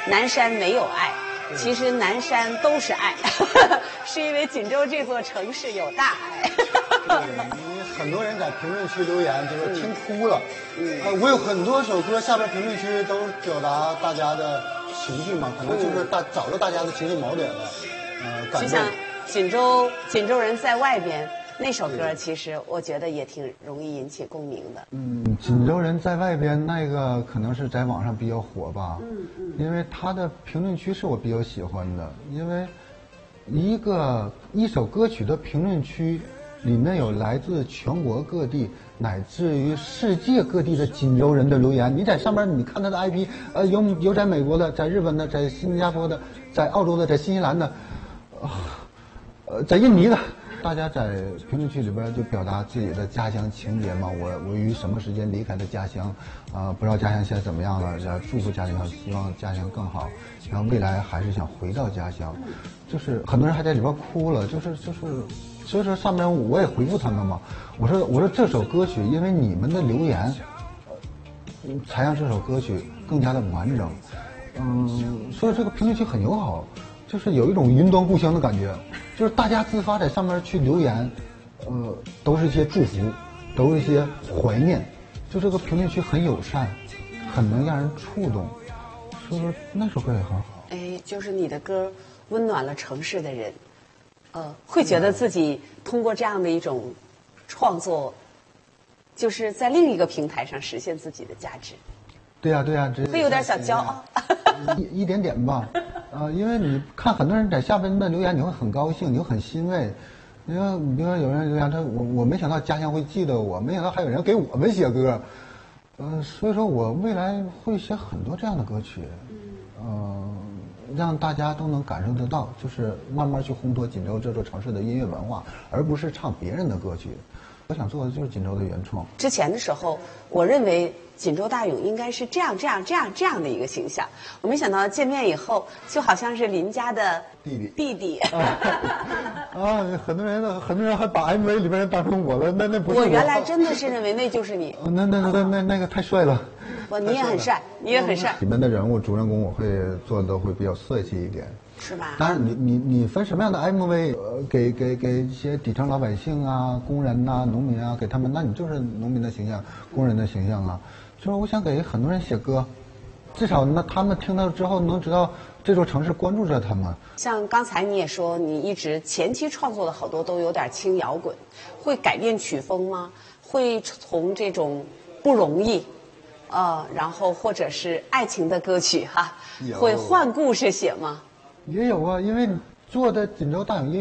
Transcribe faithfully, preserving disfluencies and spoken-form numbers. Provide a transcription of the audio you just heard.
南山没有爱，其实南山都是爱，是因为锦州这座城市有大爱。 对，因为很多人在评论区留言，就是听哭了。嗯，呃，我有很多首歌下边评论区都表达大家的情绪嘛，可能就是大找到大家的情绪锚点了。呃，感动。 就像锦州锦州人在外边那首歌，其实我觉得也挺容易引起共鸣的。 嗯，锦州人在外边那个可能是在网上比较火吧。 嗯嗯。 因为他的评论区是我比较喜欢的，因为一个一首歌曲的评论区里面有来自全国各地乃至于世界各地的锦州人的留言。你在上面你看他的 I P， 呃，有有在美国的，在日本的，在新加坡的，在澳洲的，在新西兰的，呃，在印尼的。大家在评论区里边就表达自己的家乡情节嘛，我我于什么时间离开的家乡，啊、呃，不知道家乡现在怎么样了，要祝福家乡，希望家乡更好，然后未来还是想回到家乡，就是很多人还在里边哭了，就是就是，所以说上面我也回复他们嘛，我说我说这首歌曲因为你们的留言，呃、才让这首歌曲更加的完整，嗯，所以这个评论区很友好。就是有一种云端故乡的感觉，就是大家自发在上面去留言，呃，都是一些祝福，都是一些怀念，就这个评论区很友善，很能让人触动，所以说那首歌也很好。 哎，就是你的歌温暖了城市的人，呃，会觉得自己通过这样的一种创作，就是在另一个平台上实现自己的价值。 对呀、啊、对呀、啊， 会有点小骄傲。 一一点点吧，呃，因为你看很多人在下边的留言，你会很高兴，你会很欣慰。因为比如说有人留言，他我我没想到家乡会记得我，没想到还有人给我们写歌，呃，所以说我未来会写很多这样的歌曲，呃，让大家都能感受得到，就是慢慢去烘托锦州这座城市的音乐文化，而不是唱别人的歌曲。我想做的就是锦州的原创。 之前的时候，我认为锦州大勇应该是这样这样这样这样的一个形象，我没想到见面以后，就好像是邻家的弟弟弟弟。 啊，很多人很多人还把 M V 里面人当成我了，那那不是我。 我原来真的是认为那就是你。 哦、那那那那那个太帅了。 我你也很帅，你也很帅。 里面的人物主人公我会做的都会比较帅气一点。 是吧？ 当然你，你你你分什么样的 M V，呃，给给给一些底层老百姓啊、工人呐、农民啊，给他们，那你就是农民的形象、工人的形象啊。所以我想给很多人写歌，至少那他们听到之后能知道这座城市关注着他们。 像刚才你也说，你一直前期创作的好多都有点轻摇滚，会改变曲风吗？会从这种不容易，呃，然后或者是爱情的歌曲哈，会换故事写吗？ 也有啊，因为做的锦州大勇音乐